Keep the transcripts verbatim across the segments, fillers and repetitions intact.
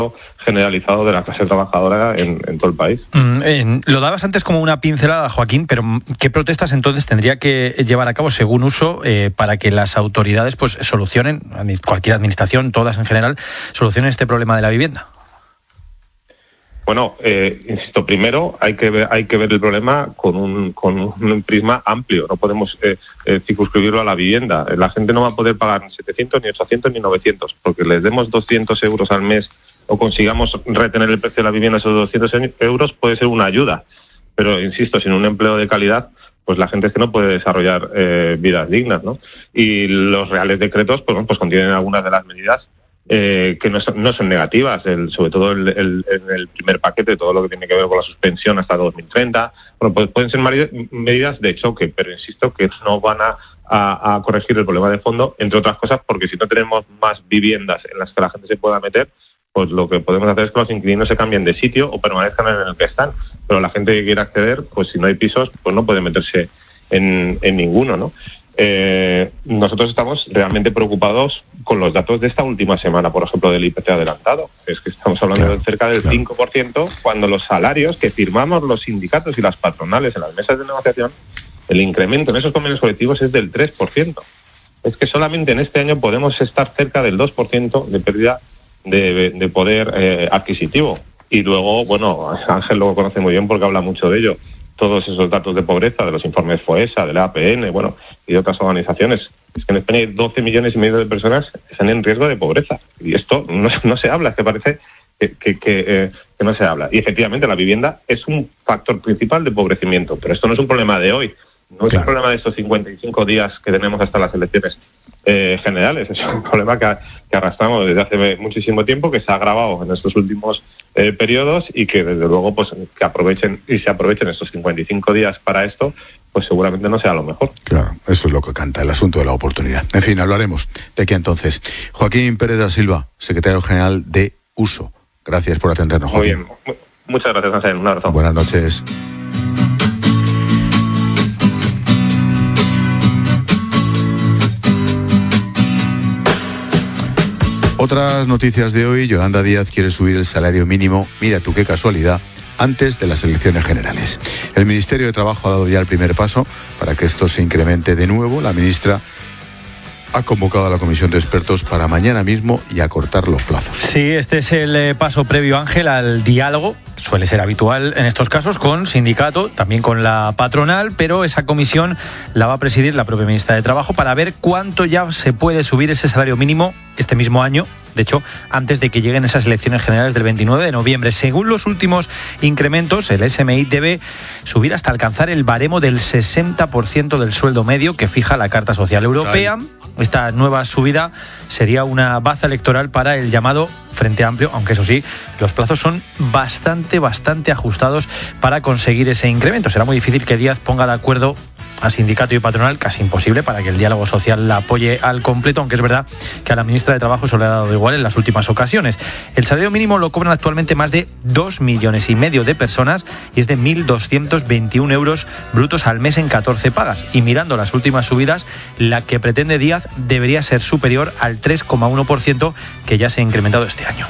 generalizado de la clase trabajadora en, en todo el país. Mm, eh, lo dabas antes como una pincelada, Joaquín, pero ¿qué protestas entonces tendría que llevar a cabo, según Uso, eh, para que las autoridades pues solucionen, cualquier administración, todas en general, solucionen este problema de la vivienda? Bueno, eh, insisto, primero hay que ver, hay que ver el problema con un, con un prisma amplio. No podemos eh, eh, circunscribirlo a la vivienda. La gente no va a poder pagar ni setecientos, ni ochocientos, ni novecientos, porque les demos doscientos euros al mes o consigamos retener el precio de la vivienda esos doscientos euros, puede ser una ayuda. Pero, insisto, sin un empleo de calidad, pues la gente es que no puede desarrollar eh, vidas dignas, ¿no? Y los reales decretos, pues, pues contienen algunas de las medidas Eh, que no son, no son negativas, el, sobre todo el, el, el primer paquete, todo lo que tiene que ver con la suspensión hasta dos mil treinta. Bueno, pues pueden ser medidas de choque, pero insisto que no van a, a, a corregir el problema de fondo, entre otras cosas, porque si no tenemos más viviendas en las que la gente se pueda meter, pues lo que podemos hacer es que los inquilinos se cambien de sitio o permanezcan en el que están. Pero la gente que quiera acceder, pues si no hay pisos, pues no puede meterse en, en ninguno, ¿no? Eh, nosotros estamos realmente preocupados con los datos de esta última semana, por ejemplo, del I P C adelantado. Es que estamos hablando claro, de cerca del claro. cinco por ciento, cuando los salarios que firmamos los sindicatos y las patronales en las mesas de negociación, el incremento en esos convenios colectivos es del tres por ciento. Es que solamente en este año podemos estar cerca del dos por ciento de pérdida de, de poder eh, adquisitivo. Y luego, bueno, Ángel lo conoce muy bien porque habla mucho de ello. Todos esos datos de pobreza, de los informes FOESA, de la A P N, bueno, y de otras organizaciones. Es que en España hay doce millones y medio de personas que están en riesgo de pobreza. Y esto no, no se habla, es que parece que, que, que, eh, que no se habla. Y efectivamente la vivienda es un factor principal de empobrecimiento, pero esto no es un problema de hoy. No es claro. un problema de estos cincuenta y cinco días que tenemos hasta las elecciones eh, generales. Es un problema que, que arrastramos desde hace muchísimo tiempo, que se ha agravado en estos últimos eh, periodos y que desde luego pues que aprovechen y se aprovechen estos cincuenta y cinco días para esto, pues seguramente no sea lo mejor. Claro, eso es lo que canta, el asunto de la oportunidad. En fin, hablaremos de aquí entonces. Joaquín Pérez da Silva, secretario general de Uso. Gracias por atendernos, Joaquín. Muy bien. Muchas gracias, Ángel. Un abrazo. Buenas noches. Otras noticias de hoy, Yolanda Díaz quiere subir el salario mínimo, mira tú qué casualidad, antes de las elecciones generales. El Ministerio de Trabajo ha dado ya el primer paso para que esto se incremente de nuevo. La ministra ha convocado a la comisión de expertos para mañana mismo y acortar los plazos. Sí, este es el paso previo, Ángel, al diálogo. Suele ser habitual en estos casos con sindicato, también con la patronal, pero esa comisión la va a presidir la propia ministra de Trabajo para ver cuánto ya se puede subir ese salario mínimo este mismo año. De hecho, antes de que lleguen esas elecciones generales del veintinueve de noviembre. Según los últimos incrementos, el S M I debe subir hasta alcanzar el baremo del sesenta por ciento del sueldo medio que fija la Carta Social Europea. Esta nueva subida sería una baza electoral para el llamado Frente Amplio, aunque eso sí, los plazos son bastante, bastante ajustados para conseguir ese incremento. Será muy difícil que Díaz ponga de acuerdo a sindicato y patronal, casi imposible, para que el diálogo social la apoye al completo, aunque es verdad que a la ministra de Trabajo se le ha dado igual en las últimas ocasiones. El salario mínimo lo cobran actualmente más de dos millones y medio de personas y es de mil doscientos veintiún euros brutos al mes en catorce pagas. Y mirando las últimas subidas, la que pretende Díaz debería ser superior al tres coma uno por ciento que ya se ha incrementado este año.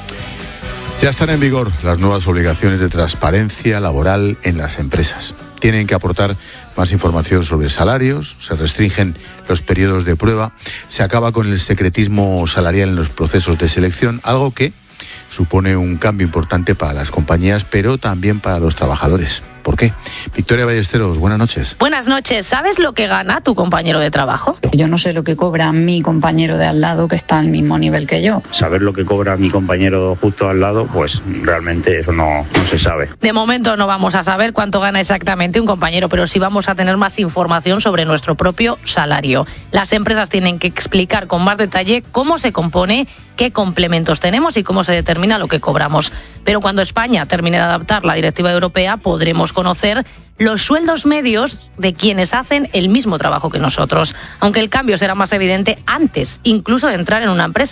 Ya están en vigor las nuevas obligaciones de transparencia laboral en las empresas. Tienen que aportar más información sobre salarios, se restringen los periodos de prueba, se acaba con el secretismo salarial en los procesos de selección, algo que supone un cambio importante para las compañías, pero también para los trabajadores. ¿Por qué? Victoria Ballesteros, buenas noches. Buenas noches. ¿Sabes lo que gana tu compañero de trabajo? Yo no sé lo que cobra mi compañero de al lado que está al mismo nivel que yo. Saber lo que cobra mi compañero justo al lado, pues realmente eso no, no se sabe. De momento no vamos a saber cuánto gana exactamente un compañero, pero sí vamos a tener más información sobre nuestro propio salario. Las empresas tienen que explicar con más detalle cómo se compone, qué complementos tenemos y cómo se determina lo que cobramos. Pero cuando España termine de adaptar la directiva europea, podremos conocer los sueldos medios de quienes hacen el mismo trabajo que nosotros, aunque el cambio será más evidente antes, incluso de entrar en una empresa.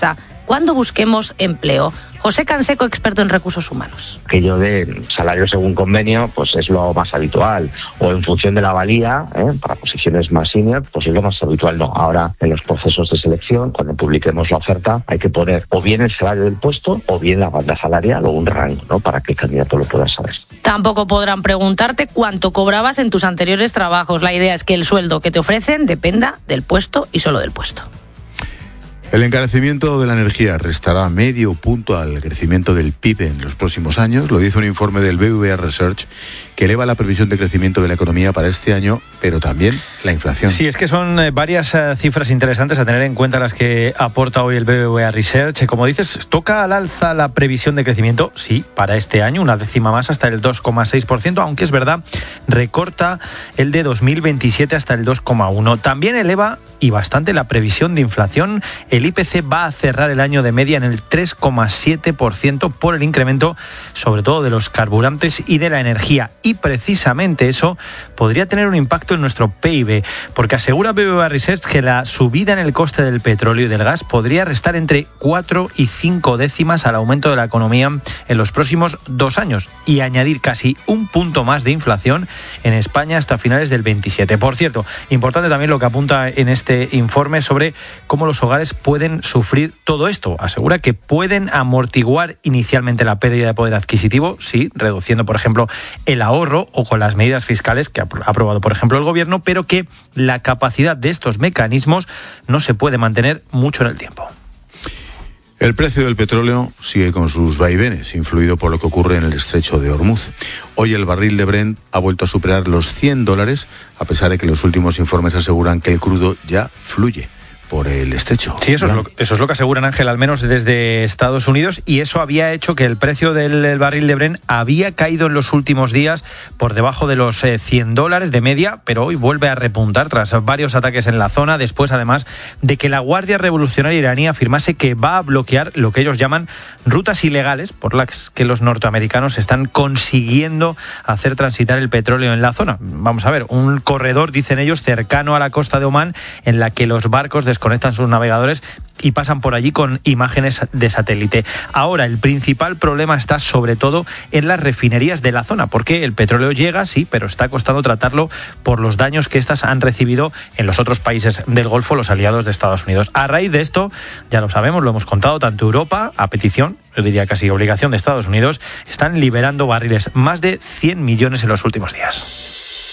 cuando busquemos empleo. José Canseco, experto en recursos humanos. Aquello de salario según convenio, pues es lo más habitual. O en función de la valía, ¿eh? para posiciones más senior, pues es lo más habitual. No, ahora en los procesos de selección, cuando publiquemos la oferta, hay que poner o bien el salario del puesto o bien la banda salarial o un rango, ¿no? Para que el candidato lo pueda saber. Tampoco podrán preguntarte cuánto cobrabas en tus anteriores trabajos. La idea es que el sueldo que te ofrecen dependa del puesto y solo del puesto. El encarecimiento de la energía restará medio punto al crecimiento del P I B en los próximos años, lo dice un informe del B B V A Research que eleva la previsión de crecimiento de la economía para este año, pero también la inflación. Sí, es que son varias uh, cifras interesantes a tener en cuenta las que aporta hoy el B B V A Research. Como dices, toca al alza la previsión de crecimiento, sí, para este año, una décima más hasta el dos coma seis por ciento, aunque es verdad, recorta el de dos mil veintisiete hasta el dos coma uno por ciento. También eleva y bastante la previsión de inflación. El I P C va a cerrar el año de media en el tres coma siete por ciento por el incremento, sobre todo de los carburantes y de la energía. Y precisamente eso podría tener un impacto en nuestro P I B, porque asegura B B V A Research que la subida en el coste del petróleo y del gas podría restar entre cuatro y cinco décimas al aumento de la economía en los próximos dos años y añadir casi un punto más de inflación en España hasta finales del veintisiete. Por cierto, importante también lo que apunta en este informe sobre cómo los hogares pueden sufrir todo esto. Asegura que pueden amortiguar inicialmente la pérdida de poder adquisitivo, sí, reduciendo, por ejemplo, el ahorro o con las medidas fiscales que ha aprobado, por ejemplo, el gobierno, pero que la capacidad de estos mecanismos no se puede mantener mucho en el tiempo. El precio del petróleo sigue con sus vaivenes, influido por lo que ocurre en el estrecho de Hormuz. Hoy el barril de Brent ha vuelto a superar los cien dólares, a pesar de que los últimos informes aseguran que el crudo ya fluye por el estrecho. Sí, eso es, lo, eso es lo que aseguran, Ángel, al menos desde Estados Unidos, y eso había hecho que el precio del el barril de Brent había caído en los últimos días por debajo de los eh, cien dólares de media, pero hoy vuelve a repuntar tras varios ataques en la zona, después además de que la Guardia Revolucionaria iraní afirmase que va a bloquear lo que ellos llaman rutas ilegales por las que los norteamericanos están consiguiendo hacer transitar el petróleo en la zona. Vamos a ver, un corredor, dicen ellos, cercano a la costa de Omán, en la que los barcos desconectan sus navegadores y pasan por allí con imágenes de satélite. Ahora, el principal problema está sobre todo en las refinerías de la zona, porque el petróleo llega, sí, pero está costando tratarlo por los daños que éstas han recibido en los otros países del Golfo, los aliados de Estados Unidos. A raíz de esto, ya lo sabemos, lo hemos contado, tanto Europa, a petición, yo diría casi obligación de Estados Unidos, están liberando barriles, más de cien millones en los últimos días.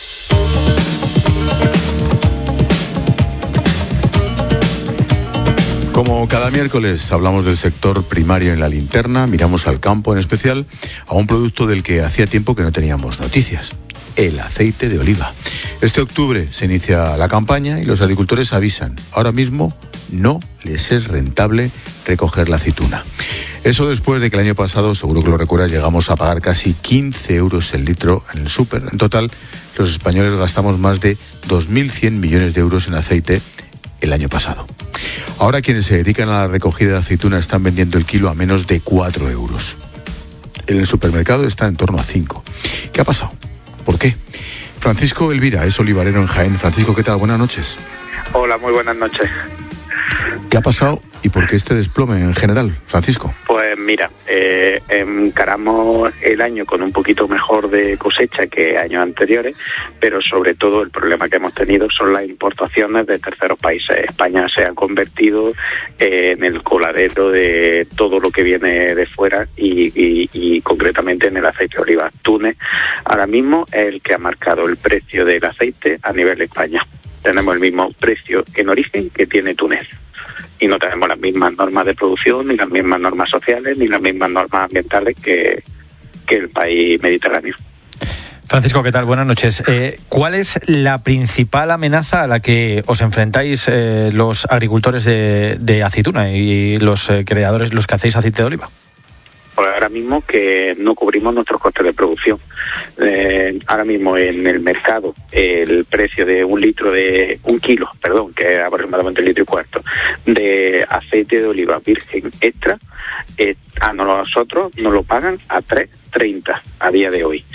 Como cada miércoles hablamos del sector primario en la linterna, miramos al campo, en especial a un producto del que hacía tiempo que no teníamos noticias: el aceite de oliva. Este octubre se inicia la campaña y los agricultores avisan: ahora mismo no les es rentable recoger la aceituna. Eso después de que el año pasado, seguro que lo recuerdas, llegamos a pagar casi quince euros el litro en el súper. En total, los españoles gastamos más de dos mil cien millones de euros en aceite el año pasado. Ahora quienes se dedican a la recogida de aceituna están vendiendo el kilo a menos de cuatro euros. En el supermercado está en torno a cinco. ¿Qué ha pasado? ¿Por qué? Francisco Elvira es olivarero en Jaén. Francisco, ¿qué tal? Buenas noches. Hola, muy buenas noches. ¿Qué ha pasado y por qué este desplome en general, Francisco? Pues mira, eh, encaramos el año con un poquito mejor de cosecha que años anteriores, pero sobre todo el problema que hemos tenido son las importaciones de terceros países. España se ha convertido eh, en el coladero de todo lo que viene de fuera y, y, y concretamente en el aceite de oliva. Túnez ahora mismo es el que ha marcado el precio del aceite a nivel de España. Tenemos el mismo precio en origen que tiene Túnez. Y no tenemos las mismas normas de producción, ni las mismas normas sociales, ni las mismas normas ambientales que, que el país mediterráneo. Francisco, ¿qué tal? Buenas noches. Eh, ¿Cuál es la principal amenaza a la que os enfrentáis eh, los agricultores de, de aceituna y los eh, creadores, los que hacéis aceite de oliva? Pues ahora mismo que no cubrimos nuestros costes de producción. Eh, ahora mismo en el mercado el precio de un litro de un kilo, perdón, que es aproximadamente un litro y cuarto de aceite de oliva virgen extra, eh, a nosotros nos lo pagan a tres treinta a día de hoy.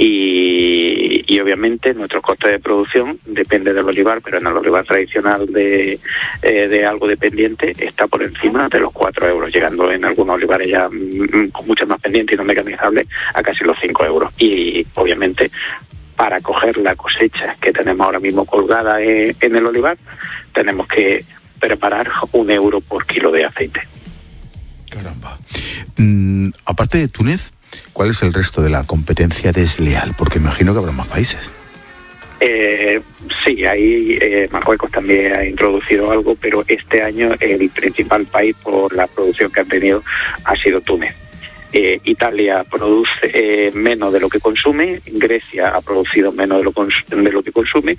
Y, y obviamente nuestros costes de producción depende del olivar, pero en el olivar tradicional de, eh, de algo dependiente está por encima de los cuatro euros, llegando en algunos olivares ya mm, con muchas más pendientes y no mecanizables a casi los cinco euros. Y obviamente para coger la cosecha que tenemos ahora mismo colgada en, en el olivar, tenemos que preparar un euro por kilo de aceite. Caramba. Mm, aparte de Túnez, ¿cuál es el resto de la competencia desleal? Porque imagino que habrá más países. Eh, sí, ahí eh, Marruecos también ha introducido algo, pero este año el principal país por la producción que han tenido ha sido Túnez. Eh, Italia produce eh, menos de lo que consume, Grecia ha producido menos de lo, cons- de lo que consume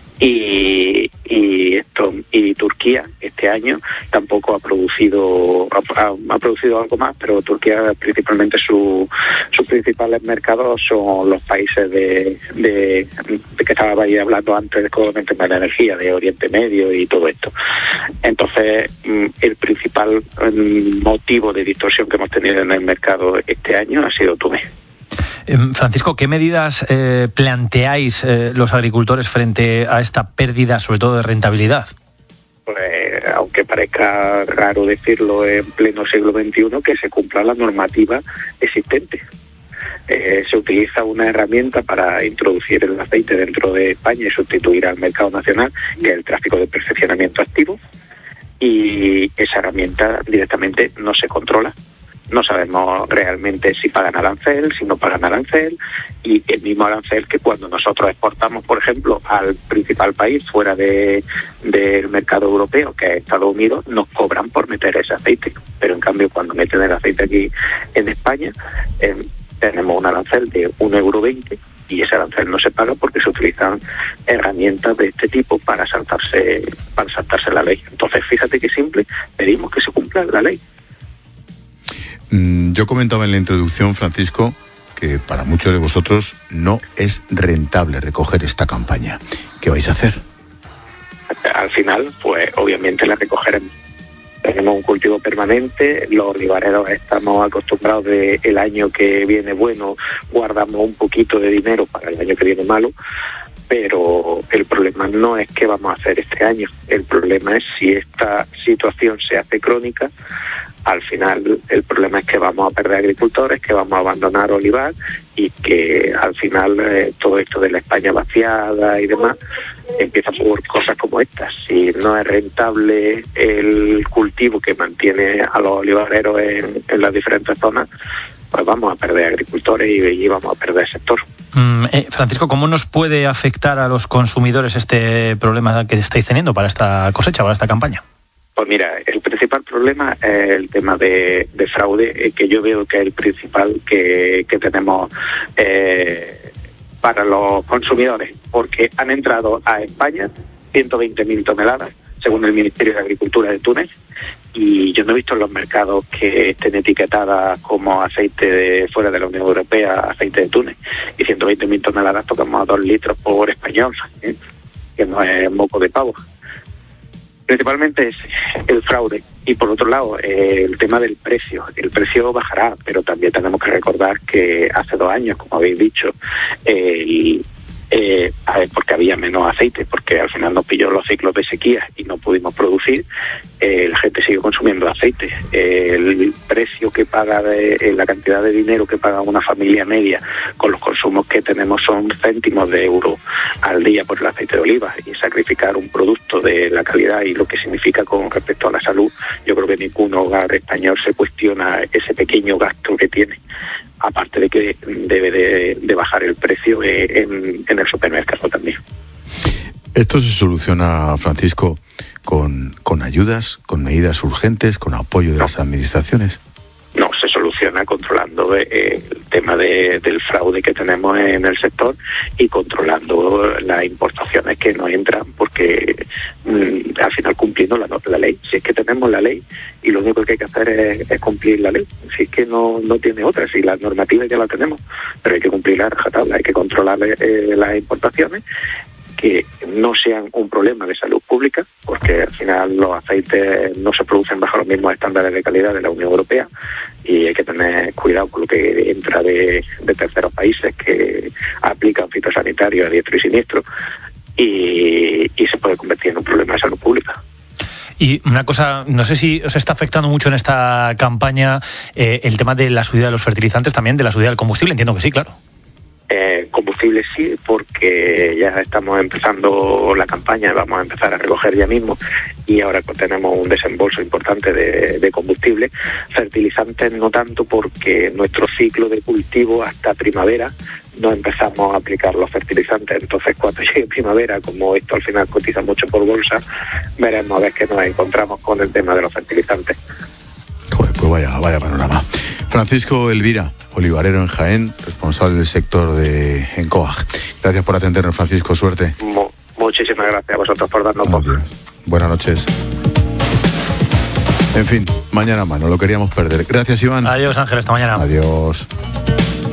y, y esto y Turquía este año tampoco ha producido ha, ha producido algo más, pero Turquía principalmente su, sus principales mercados son los países de, de, de que estaba ahí hablando antes con el tema de la energía, de Oriente Medio y todo esto. Entonces el principal motivo de distorsión que hemos tenido en el mercado este año ha sido Túnez. Eh, Francisco, ¿qué medidas eh, planteáis eh, los agricultores frente a esta pérdida, sobre todo de rentabilidad? Pues, aunque parezca raro decirlo en pleno siglo veintiuno, que se cumpla la normativa existente. Eh, se utiliza una herramienta para introducir el aceite dentro de España y sustituir al mercado nacional, que es el tráfico de perfeccionamiento activo, y esa herramienta directamente no se controla. No sabemos realmente si pagan arancel, si no pagan arancel, y el mismo arancel que cuando nosotros exportamos, por ejemplo, al principal país fuera de del mercado europeo, que es Estados Unidos, nos cobran por meter ese aceite. Pero en cambio, cuando meten el aceite aquí en España, eh, tenemos un arancel de un euro veinte y ese arancel no se paga porque se utilizan herramientas de este tipo para saltarse, para saltarse la ley. Entonces, fíjate qué simple, pedimos que se cumpla la ley. Yo comentaba en la introducción, Francisco, que para muchos de vosotros no es rentable recoger esta campaña. ¿Qué vais a hacer? Al final, pues obviamente la recogeremos. Tenemos un cultivo permanente, los olivareros estamos acostumbrados de el año que viene bueno, guardamos un poquito de dinero para el año que viene malo, pero el problema no es qué vamos a hacer este año, el problema es si esta situación se hace crónica. Al final el problema es que vamos a perder agricultores, que vamos a abandonar olivar y que al final eh, todo esto de la España vaciada y demás empieza por cosas como estas. Si no es rentable el cultivo que mantiene a los olivareros en, en las diferentes zonas, pues vamos a perder agricultores y, y vamos a perder sector. Mm, eh, Francisco, ¿cómo nos puede afectar a los consumidores este problema que estáis teniendo para esta cosecha, para esta campaña? Pues mira, el principal problema es el tema de, de fraude, eh, que yo veo que es el principal que, que tenemos eh, para los consumidores, porque han entrado a España ciento veinte mil toneladas, según el Ministerio de Agricultura de Túnez, y yo no he visto en los mercados que estén etiquetadas como aceite de fuera de la Unión Europea, aceite de Túnez, y ciento veinte mil toneladas tocamos a dos litros por español, ¿eh? Que no es moco de pavo. Principalmente es el fraude y por otro lado eh, el tema del precio. El precio bajará, pero también tenemos que recordar que hace dos años, como habéis dicho, eh, eh, porque había menos aceite, porque al final nos pilló los ciclos de sequía y no pudimos producir, eh, la gente sigue consumiendo aceite. Eh, el precio que paga, de, eh, la cantidad de dinero que paga una familia media con los consumos que tenemos son céntimos de euro al día por el aceite de oliva, y sacrificar un producto de la calidad y lo que significa con respecto a la salud, yo creo que ningún hogar español se cuestiona ese pequeño gasto que tiene, aparte de que debe de, de bajar el precio en, en el supermercado también. Esto se soluciona, Francisco, con, con ayudas, con medidas urgentes, con apoyo de no. las administraciones. No, se soluciona controlando eh, el tema de, del fraude que tenemos en el sector y controlando las importaciones que no entran, porque mm, al final cumpliendo la, la ley. Si es que tenemos la ley y lo único que hay que hacer es, es cumplir la ley. Si es que no, no tiene otra, si la normativa ya la tenemos, pero hay que cumplirla a rajatabla, hay que controlar eh, las importaciones, que no sean un problema de salud pública, porque al final los aceites no se producen bajo los mismos estándares de calidad de la Unión Europea y hay que tener cuidado con lo que entra de, de terceros países que aplican fitosanitarios a diestro y siniestro y, y se puede convertir en un problema de salud pública. Y una cosa, no sé si os está afectando mucho en esta campaña eh, el tema de la subida de los fertilizantes, también de la subida del combustible, entiendo que sí, claro. Eh, combustible sí, porque ya estamos empezando la campaña, vamos a empezar a recoger ya mismo y ahora tenemos un desembolso importante de, de combustible. Fertilizantes no tanto, porque nuestro ciclo de cultivo hasta primavera no empezamos a aplicar los fertilizantes, entonces cuando llegue primavera, como esto al final cotiza mucho por bolsa, veremos a ver qué nos encontramos con el tema de los fertilizantes. Joder, pues vaya, vaya panorama. Francisco Elvira, olivarero en Jaén, responsable del sector de ENCOAG. Gracias por atendernos, Francisco, suerte. Mu- muchísimas gracias a vosotros por darnos voz. Buenas noches. En fin, mañana más, no lo queríamos perder. Gracias, Iván. Adiós, Ángel, hasta mañana. Adiós.